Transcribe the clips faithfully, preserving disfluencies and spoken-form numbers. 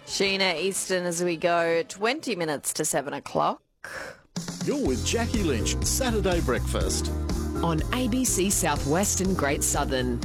Sheena Easton as we go twenty minutes to seven o'clock. You're with Jackie Lynch, Saturday Breakfast. On A B C Southwestern Great Southern.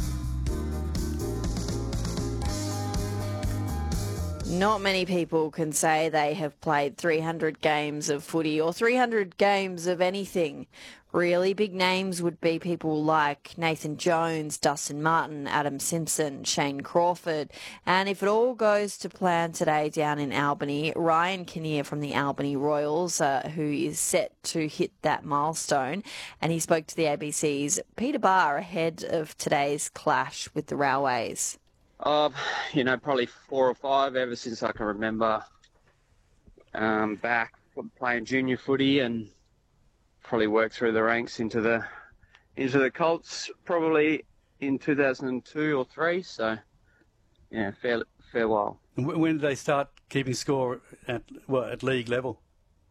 Not many people can say they have played three hundred games of footy or three hundred games of anything. Really big names would be people like Nathan Jones, Dustin Martin, Adam Simpson, Shane Crawford. And if it all goes to plan today down in Albany, Ryan Kinnear from the Albany Royals, uh, who is set to hit that milestone. And he spoke to the A B C's Peter Barr ahead of today's clash with the Railways. Uh, you know, probably four or five ever since I can remember um, back playing junior footy, and probably worked through the ranks into the into the Colts probably in two thousand two or three. So, yeah, fair fair while. And when did they start keeping score at well, at league level?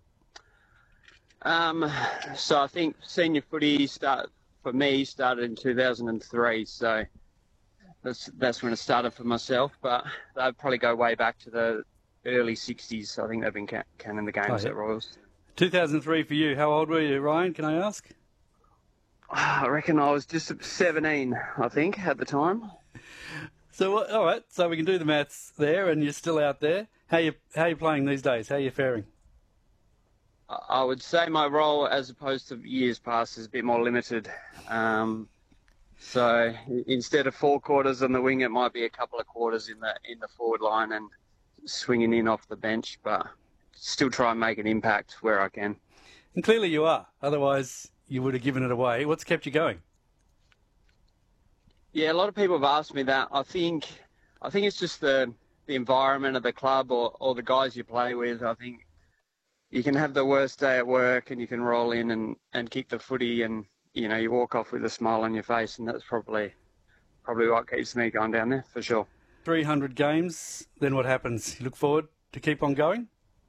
Um, so I think senior footy start for me started in two thousand three. So. That's that's when it started for myself, but they'd probably go way back to the early sixties. I think they've been ca- canning the games oh, yeah. at Royals. two thousand three for you. How old were you, Ryan? Can I ask? I reckon I was just seventeen, I think, at the time. So, all right, so we can do the maths there, and you're still out there. How you how you playing these days? How are you faring? I would say my role, as opposed to years past, is a bit more limited. Um, So instead of four quarters on the wing, it might be a couple of quarters in the in the forward line and swinging in off the bench, but still try and make an impact where I can. And clearly you are. Otherwise, you would have given it away. What's kept you going? Yeah, a lot of people have asked me that. I think I think it's just the the environment of the club or, or the guys you play with. I think you can have the worst day at work and you can roll in and, and kick the footy and you know, you walk off with a smile on your face, and that's probably probably what keeps me going down there, for sure. three hundred games, then what happens? You look forward to keep on going?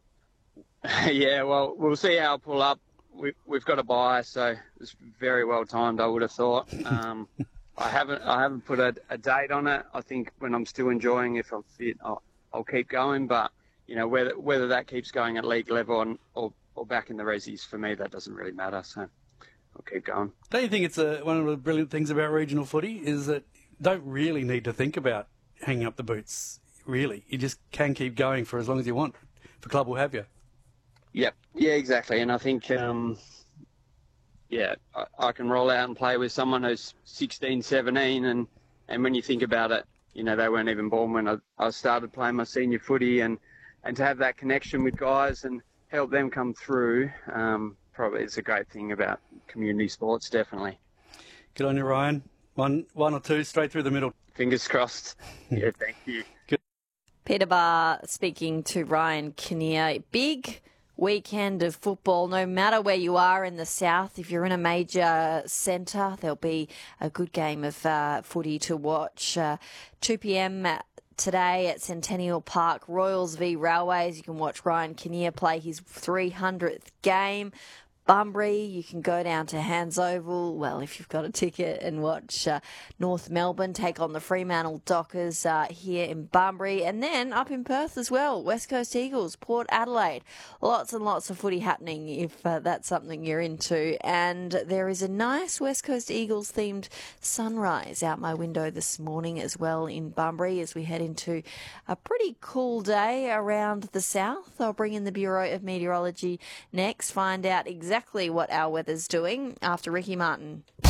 Yeah, well, we'll see how I pull up. We, we've got a bye, so it's very well timed, I would have thought. Um, I haven't I haven't put a, a date on it. I think when I'm still enjoying, if I'm fit, I'll, I'll keep going. But, you know, whether whether that keeps going at league level and, or, or back in the Resies, for me, that doesn't really matter, so... I'll keep going. Don't you think it's a, one of the brilliant things about regional footy is that you don't really need to think about hanging up the boots, really. You just can keep going for as long as you want. The club will have you. Yep. Yeah, exactly. And I think, um, yeah, I, I can roll out and play with someone who's sixteen, seventeen, and, and when you think about it, you know, they weren't even born when I, I started playing my senior footy, and, and to have that connection with guys and help them come through, um, probably it's a great thing about community sports, definitely. Good on you, Ryan. One one or two straight through the middle. Fingers crossed. Yeah, thank you. Good. Peter Barr speaking to Ryan Kinnear. Big weekend of football, no matter where you are in the south. If you're in a major centre, there'll be a good game of uh, footy to watch. Uh, two p.m. today at Centennial Park, Royals v Railways. You can watch Ryan Kinnear play his three hundredth game. Bunbury, you can go down to Hands Oval, well, if you've got a ticket, and watch uh, North Melbourne take on the Fremantle Dockers uh, here in Bunbury. And then up in Perth as well, West Coast Eagles, Port Adelaide. Lots and lots of footy happening if uh, that's something you're into. And there is a nice West Coast Eagles themed sunrise out my window this morning as well in Bunbury as we head into a pretty cool day around the south. I'll bring in the Bureau of Meteorology next, find out exactly what our weather's doing after Ricky Martin.